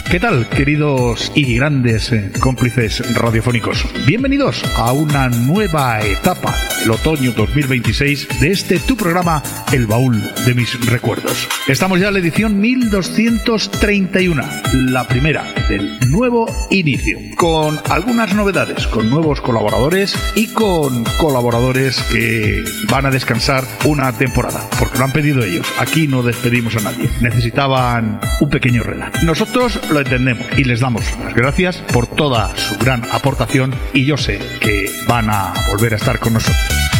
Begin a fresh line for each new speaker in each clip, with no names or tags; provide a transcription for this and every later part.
¿Qué tal, queridos y grandes cómplices radiofónicos? Bienvenidos a una nueva etapa, el otoño 2026, de este tu programa, El Baúl de mis Recuerdos. Estamos ya en la edición 1231, la primera del nuevo inicio, con algunas novedades, con nuevos colaboradores y con colaboradores que van a descansar una temporada, porque lo han pedido ellos. Aquí no despedimos a nadie. Necesitaban un pequeño relato. Nosotros lo entendemos y les damos las gracias por toda su gran aportación, y yo sé que van a volver a estar con nosotros.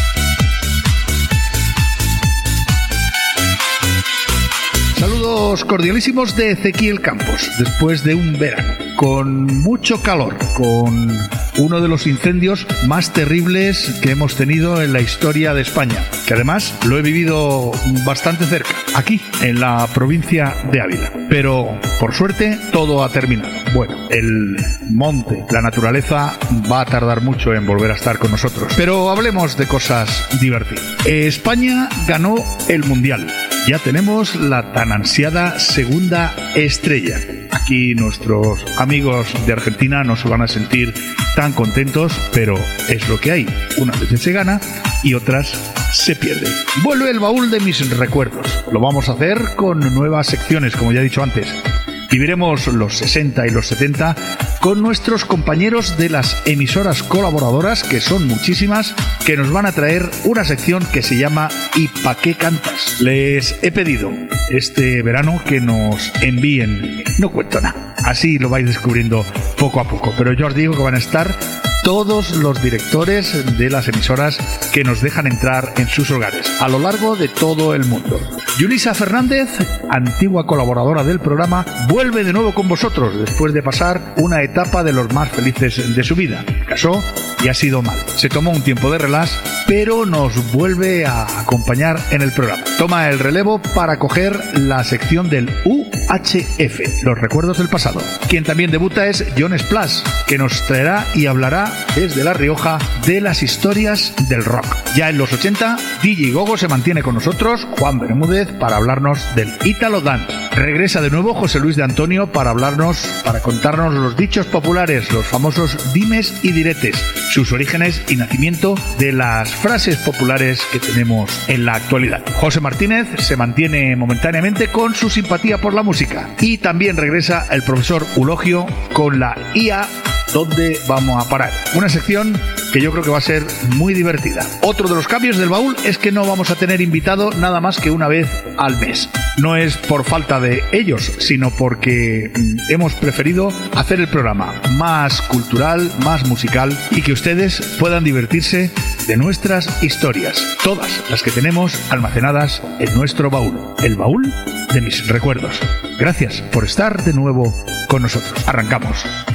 Saludos cordialísimos de Ezequiel Campos, después de un verano con mucho calor, con uno de los incendios más terribles que hemos tenido en la historia de España, que además lo he vivido bastante cerca, aquí, en la provincia de Ávila. Pero, por suerte, todo ha terminado. Bueno, el monte, la naturaleza, va a tardar mucho en volver a estar con nosotros. Pero hablemos de cosas divertidas. España ganó el Mundial. Ya tenemos la tan ansiada segunda estrella. Aquí nuestros amigos de Argentina no se van a sentir tan contentos, pero es lo que hay. Unas veces se gana y otras se pierde. Vuelve el baúl de mis recuerdos. Lo vamos a hacer con nuevas secciones, como ya he dicho antes. Viviremos los 60 y los 70 con nuestros compañeros de las emisoras colaboradoras, que son muchísimas, que nos van a traer una sección que se llama ¿Y pa' qué cantas? Les he pedido este verano que nos envíen, no cuento nada, así lo vais descubriendo poco a poco, pero yo os digo que van a estar todos los directores de las emisoras que nos dejan entrar en sus hogares a lo largo de todo el mundo. Yulisa Fernández, antigua colaboradora del programa, vuelve de nuevo con vosotros después de pasar una etapa de los más felices de su vida. Casó y ha sido mal. Se tomó un tiempo de relax, pero nos vuelve a acompañar en el programa. Toma el relevo para coger la sección del UHF, los recuerdos del pasado. Quien también debuta es Jon Splash, que nos traerá y hablará desde La Rioja de las historias del rock. Ya en los 80, DJ Gogo se mantiene con nosotros, Juan Bermúdez, para hablarnos del Italo Dance. Regresa de nuevo José Luis de Antonio para contarnos los dichos populares, los famosos dimes y diretes, sus orígenes y nacimiento de las frases populares que tenemos en la actualidad. José Martínez se mantiene momentáneamente con su simpatía por la música. Y también regresa el profesor Ulogio con la IA, ¿dónde vamos a parar? Una sección que yo creo que va a ser muy divertida. Otro de los cambios del baúl es que no vamos a tener invitado nada más que una vez al mes. No es por falta de ellos, sino porque hemos preferido hacer el programa más cultural, más musical, y que ustedes puedan divertirse de nuestras historias, todas las que tenemos almacenadas en nuestro baúl, el baúl de mis recuerdos. Gracias por estar de nuevo con nosotros. Arrancamos.